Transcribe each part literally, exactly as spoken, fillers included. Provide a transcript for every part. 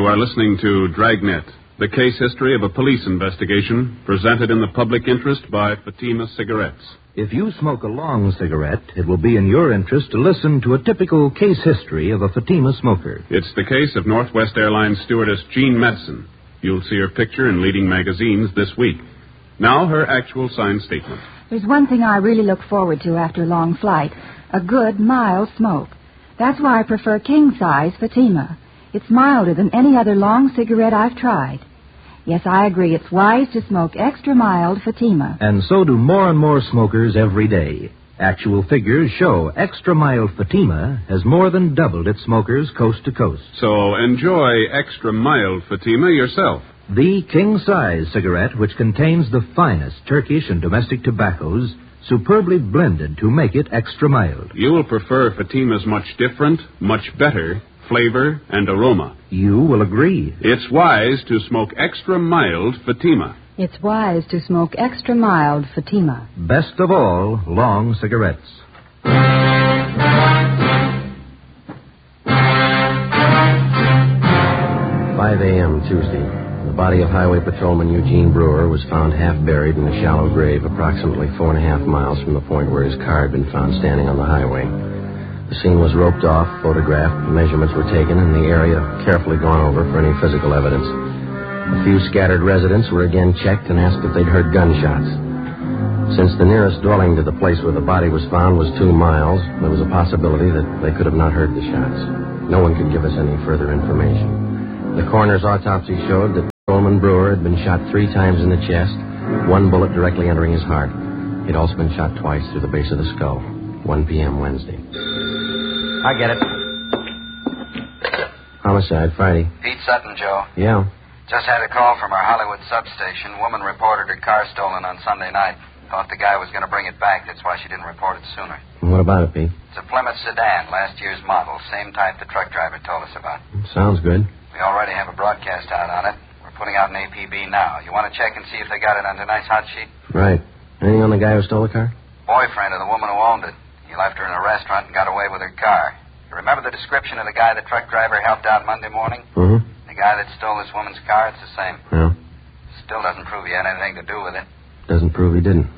are listening to Dragnet, the case history of a police investigation presented in the public interest by Fatima Cigarettes. If you smoke a long cigarette, it will be in your interest to listen to a typical case history of a Fatima smoker. It's the case of Northwest Airlines stewardess Jean Madsen. You'll see her picture in leading magazines this week. Now, her actual signed statement. There's one thing I really look forward to after a long flight, a good, mild smoke. That's why I prefer king-size Fatima. It's milder than any other long cigarette I've tried. Yes, I agree. It's wise to smoke extra mild Fatima. And so do more and more smokers every day. Actual figures show extra mild Fatima has more than doubled its smokers coast to coast. So enjoy extra mild Fatima yourself. The king-size cigarette, which contains the finest Turkish and domestic tobaccos, superbly blended to make it extra mild. You will prefer Fatima's much different, much better flavor and aroma. You will agree. It's wise to smoke extra mild Fatima. It's wise to smoke extra mild Fatima. Best of all, long cigarettes. five a.m. Tuesday. The body of Highway Patrolman Eugene Brewer was found half buried in a shallow grave approximately four and a half miles from the point where his car had been found standing on the highway. The scene was roped off, photographed, measurements were taken, and the area carefully gone over for any physical evidence. A few scattered residents were again checked and asked if they'd heard gunshots. Since the nearest dwelling to the place where the body was found was two miles, there was a possibility that they could have not heard the shots. No one could give us any further information. The coroner's autopsy showed that Patrolman Brewer had been shot three times in the chest, one bullet directly entering his heart. He'd also been shot twice through the base of the skull. one p.m. Wednesday. I get it. Homicide, Friday. Pete Sutton, Joe. Yeah. Just had a call from our Hollywood substation. Woman reported her car stolen on Sunday night. Thought the guy was going to bring it back. That's why she didn't report it sooner. What about it, Pete? It's a Plymouth sedan, last year's model. Same type the truck driver told us about. Sounds good. We already have a broadcast out on it. We're putting out an A P B now. You want to check and see if they got it on tonight's hot sheet? Right. Anything on the guy who stole the car? Boyfriend of the woman who owned it. He left her in a restaurant and got away with her car. You remember the description of the guy the truck driver helped out Monday morning? Mm-hmm. The guy that stole this woman's car, it's the same. Yeah. Still doesn't prove he had anything to do with it. Doesn't prove he didn't.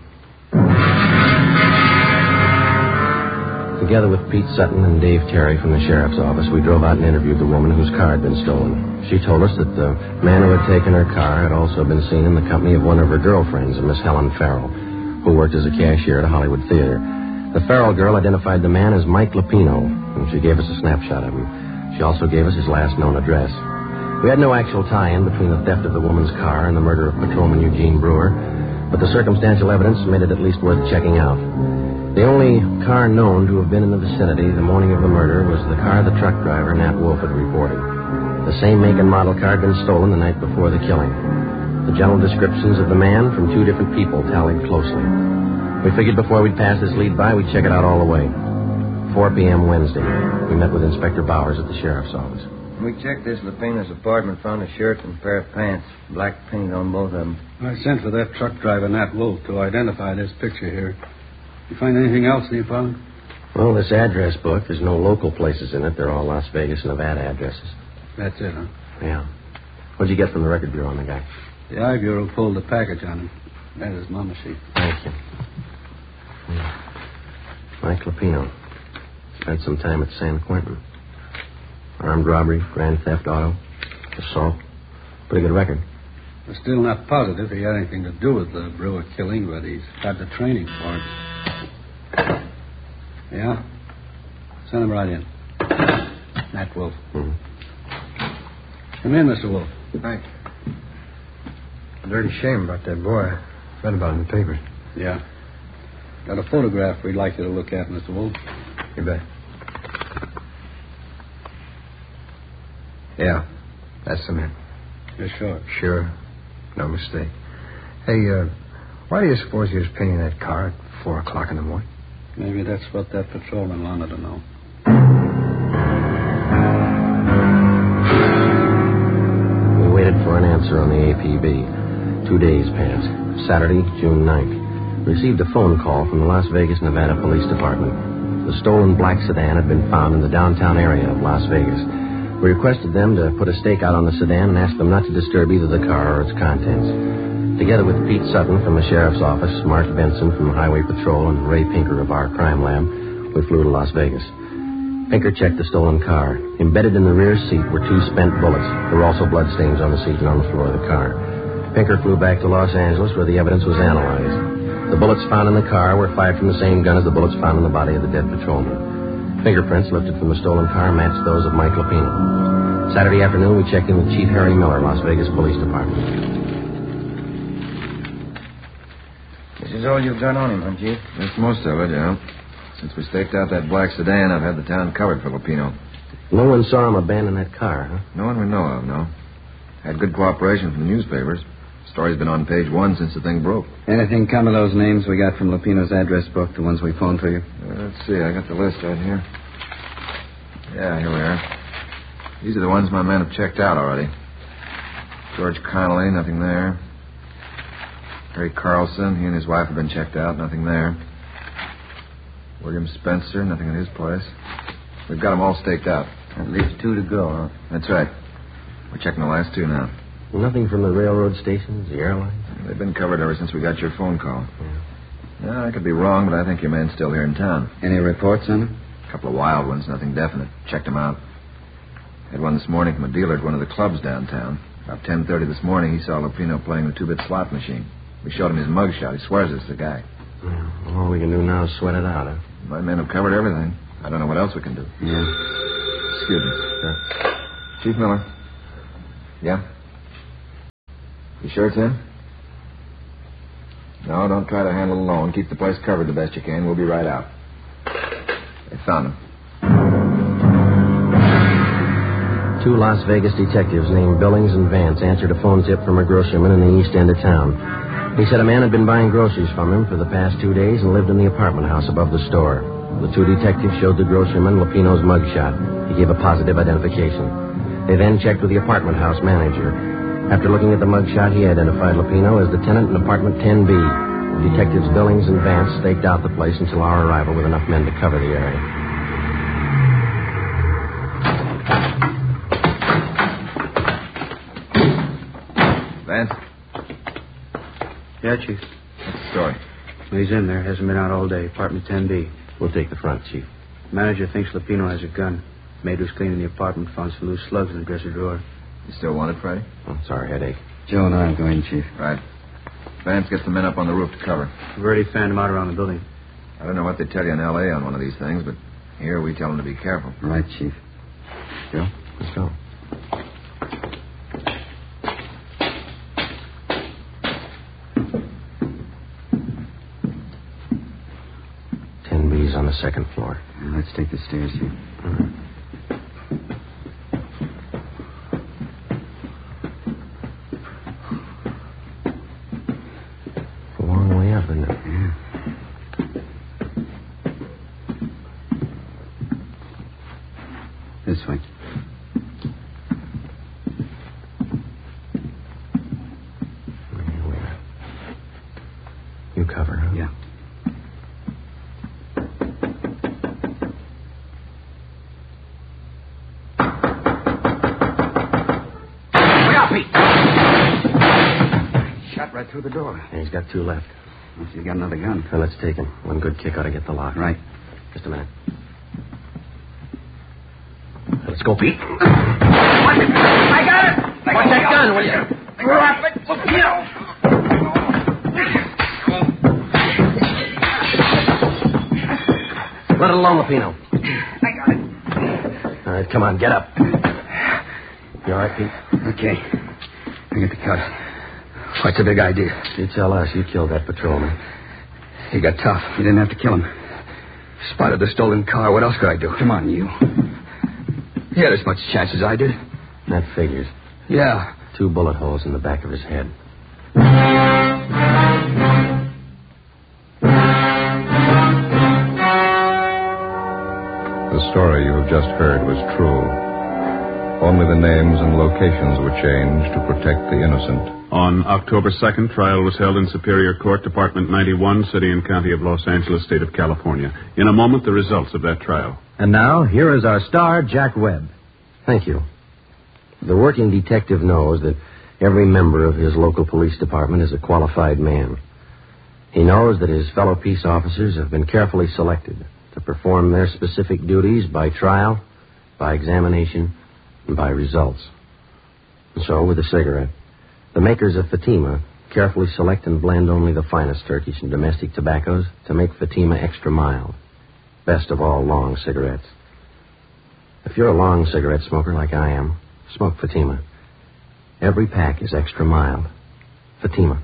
Together with Pete Sutton and Dave Terry from the sheriff's office, we drove out and interviewed the woman whose car had been stolen. She told us that the man who had taken her car had also been seen in the company of one of her girlfriends, a Miss Helen Farrell, who worked as a cashier at a Hollywood theater. The Farrell girl identified the man as Mike Lapino, and she gave us a snapshot of him. She also gave us his last known address. We had no actual tie-in between the theft of the woman's car and the murder of Patrolman Eugene Brewer, but the circumstantial evidence made it at least worth checking out. The only car known to have been in the vicinity the morning of the murder was the car the truck driver, Nat Wolf, had reported. The same make and model car had been stolen the night before the killing. The general descriptions of the man from two different people tallied closely. We figured before we'd pass this lead by, we'd check it out all the way. four p.m. Wednesday. We met with Inspector Bowers at the sheriff's office. We checked this Lapino's apartment, found a shirt and a pair of pants. Black paint on both of them. I sent for that truck driver, Nat Wolf, to identify this picture here. You find anything else in the apartment? Well, this address book, there's no local places in it. They're all Las Vegas, Nevada addresses. That's it, huh? Yeah. What'd you get from the record bureau on the guy? The I Bureau pulled the package on him. That is Mama sheet. Thank you. Yeah. Mike Lapino. Spent some time at San Quentin. Armed robbery, grand theft auto, assault. Pretty good record. We're still not positive he had anything to do with the Brewer killing, but he's got the training for it. Yeah? Send him right in. Nat Wolf. Mm-hmm. Come in, Mister Wolf. Thanks. A dirty shame about that boy. I read about it in the papers. Yeah. Got a photograph we'd like you to look at, Mister Wolf. You bet. Yeah, that's the man. You're sure? Sure. No mistake. Hey, uh, why do you suppose he was painting that car at four o'clock in the morning? Maybe that's what that patrolman wanted to know. We waited for an answer on the A P B. Two days passed. Saturday, June ninth. Received a phone call from the Las Vegas, Nevada Police Department. The stolen black sedan had been found in the downtown area of Las Vegas. We requested them to put a stake out on the sedan and asked them not to disturb either the car or its contents. Together with Pete Sutton from the sheriff's office, Mark Benson from Highway Patrol, and Ray Pinker of our crime lab, we flew to Las Vegas. Pinker checked the stolen car. Embedded in the rear seat were two spent bullets. There were also bloodstains on the seat and on the floor of the car. Pinker flew back to Los Angeles where the evidence was analyzed. The bullets found in the car were fired from the same gun as the bullets found in the body of the dead patrolman. Fingerprints lifted from the stolen car matched those of Mike Lupino. Saturday afternoon, we checked in with Chief Harry Miller, Las Vegas Police Department. This is all you've got on him, huh, Chief? That's most of it, yeah. Since we staked out that black sedan, I've had the town covered for Lupino. No one saw him abandon that car, huh? No one we know of, no. Had good cooperation from the newspapers. Story's been on page one since the thing broke. Anything come of those names we got from Lupino's address book, the ones we phoned for you? Uh, let's see, I got the list right here. Yeah, here we are. These are the ones my men have checked out already. George Connolly, nothing there. Harry Carlson, he and his wife have been checked out, nothing there. William Spencer, nothing in his place. We've got them all staked out. At least two to go, huh? That's right. We're checking the last two now. Nothing from the railroad stations, the airlines? They've been covered ever since we got your phone call. Yeah. No, I could be wrong, but I think your man's still here in town. Any reports on him? A couple of wild ones, nothing definite. Checked them out. Had one this morning from a dealer at one of the clubs downtown. About ten thirty this morning, he saw Lupino playing the two-bit slot machine. We showed him his mugshot. He swears it's the guy. Yeah, well, all we can do now is sweat it out, huh? My men have covered everything. I don't know what else we can do. Yeah. Excuse me. Sure. Chief Miller. Yeah? You sure it's him? No, don't try to handle it alone. Keep the place covered the best you can. We'll be right out. They found him. Two Las Vegas detectives named Billings and Vance answered a phone tip from a grocerman in the east end of town. He said a man had been buying groceries from him for the past two days and lived in the apartment house above the store. The two detectives showed the grocerman Lupino's mugshot. He gave a positive identification. They then checked with the apartment house manager. After looking at the mugshot, he identified Lupino as the tenant in apartment ten B. Detectives Billings and Vance staked out the place until our arrival with enough men to cover the area. Vance? Yeah, Chief. What's the story? He's in there. Hasn't been out all day. Apartment ten B. We'll take the front, Chief. Manager thinks Lupino has a gun. Maid was cleaning the apartment, found some loose slugs in the dresser drawer. You still want it, Friday? Oh, sorry, headache. Joe and I are going, Chief. Right. Vance gets the men up on the roof to cover. We've already fanned them out around the building. I don't know what they tell you in L A on one of these things, but here we tell them to be careful. Right, Chief. Joe, let's go. ten B's on the second floor. Yeah, let's take the stairs, Chief. All right. A long way up, isn't it? Yeah. This way. Here we are. You cover, huh? Yeah. Shot right through the door. Yeah, he's got two left. Well, he's got another gun. Well, let's take him. One good kick ought to get the lock. Right. Just a minute. Let's go, Pete. I got it! I Watch that gun, will you? Drop it! Let it alone, Lupino. I got it. All right, come on, get up. You all right, Pete? Okay. I get the cut. What's the big idea? You tell us. You killed that patrolman. He got tough. You didn't have to kill him. Spotted the stolen car. What else could I do? Come on, you. He had as much chance as I did. That figures. Yeah. Two bullet holes in the back of his head. The story you have just heard was true. Only the names and locations were changed to protect the innocent. On October second, trial was held in Superior Court, Department ninety-one, City and County of Los Angeles, State of California. In a moment, the results of that trial. And now, here is our star, Jack Webb. Thank you. The working detective knows that every member of his local police department is a qualified man. He knows that his fellow peace officers have been carefully selected to perform their specific duties by trial, by examination, and by results. And so, with the cigarette, the makers of Fatima carefully select and blend only the finest Turkish and domestic tobaccos to make Fatima extra mild. Best of all, long cigarettes. If you're a long cigarette smoker like I am, smoke Fatima. Every pack is extra mild. Fatima.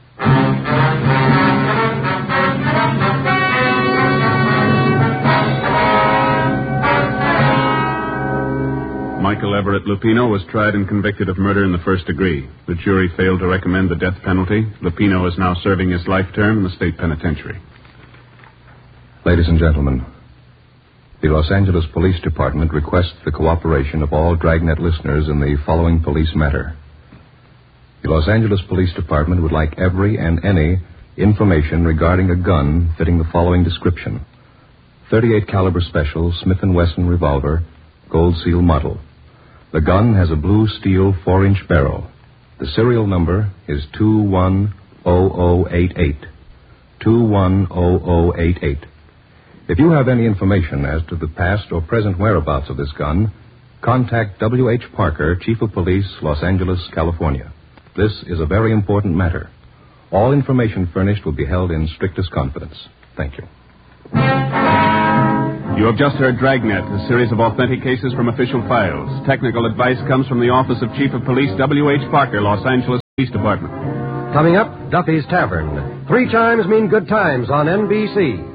Michael Everett Lupino was tried and convicted of murder in the first degree. The jury failed to recommend the death penalty. Lupino is now serving his life term in the state penitentiary. Ladies and gentlemen, the Los Angeles Police Department requests the cooperation of all Dragnet listeners in the following police matter. The Los Angeles Police Department would like every and any information regarding a gun fitting the following description. thirty-eight caliber special Smith and Wesson revolver, gold seal model. The gun has a blue steel four-inch barrel. The serial number is two one zero zero eight eight. two one zero zero eight eight. If you have any information as to the past or present whereabouts of this gun, contact W H Parker, Chief of Police, Los Angeles, California. This is a very important matter. All information furnished will be held in strictest confidence. Thank you. You have just heard Dragnet, a series of authentic cases from official files. Technical advice comes from the Office of Chief of Police, W H Parker, Los Angeles Police Department. Coming up, Duffy's Tavern. Three chimes mean good times on N B C.